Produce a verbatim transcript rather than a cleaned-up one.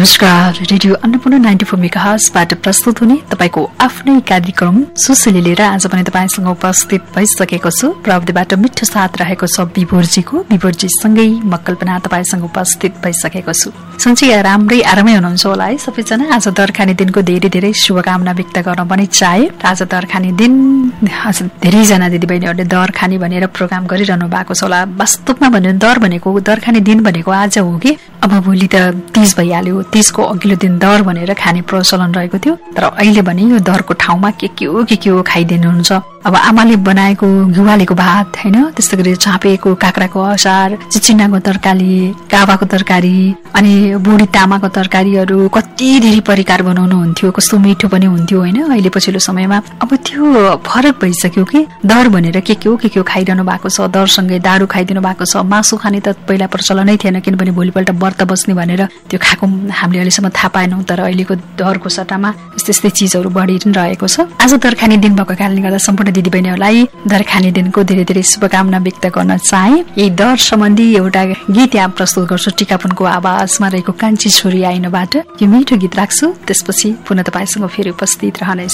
नमस्कार, radio Annapurna ninety four मेगाहर्जबाट प्रस्तुत हुने तपाईको आफ्नै कार्यक्रम सुशीली लिएर आज पनि तपाईसँग उपस्थित भइसकेको छु। प्रविधिबाट मिठो साथ रहेको छ विभोरजीको। विभोरजी सँगै म कल्पना तपाईसँग उपस्थित भइसकेको छु। सन्चै राम्रै आरामै हुनुहुन्छ होला है सबैजना। आज दरखानी दिनको धेरै धेरै शुभकामना व्यक्त गर्न पनि चाहे। आज दरखानी दिन आज धेरैजना दिदीबहिनीहरूले दरखानी भनेर प्रोग्राम गरिरहनु भएको छ होला। वास्तवमा भन्यो दर भनेको दरखानी दिन भनेको आज हो कि अब भोलि त तीज भइहाल्यो। तीजको अघिल्लो दिन दर भनेर खाने प्रचलन रहेको थियो, तर अहिले भने यो दरको ठाउँमा के के हो के के हो खाइदिनुहुन्छ। अब आमाले बनाएको घिउवालेको भात हैन, त्यस्तै गरी चापेको काँक्राको अचार, चिचिनाको तरकारी, काबाको तरकारी, अनि बुढी तामाको तरकारीहरू कति धेरै परिकार बनाउनु हुन्थ्यो। कस्तो मिठो पनि हुन्थ्यो हैन। अहिले पछिल्लो समयमा अब त्यो फरक भइसक्यो कि दर भनेर के के हो के के हो खाइरहनु भएको छ। दरसँगै दारू खाइदिनु भएको छ। मासु खाने त पहिला प्रचलनै थिएन, किनभने भोलिपल्ट व्रत बस्ने भनेर त्यो खाएको हामीले अहिलेसम्म थाहा पाएनौँ। तर अहिलेको दरको सट्टामा यस्तै यस्तै चिजहरू बढिरहेको छ। आज दरखानी दिन भएको कारणले गर्दा सम्पूर्ण दिदीबहिनीहरूलाई दरखानी दिनको धेरै धेरै शुभकामना व्यक्त गर्न चाहे। यही दर सम्बन्धी एउटा गीत यहाँ प्रस्तुत गर्छु। टिकापुनको आवाजमा रहेको कान्छी छोरी आइनबाट यो मिठो गीत राख्छु। त्यसपछि पुनः तपाईँसँग फेरि उपस्थित रहनेछु।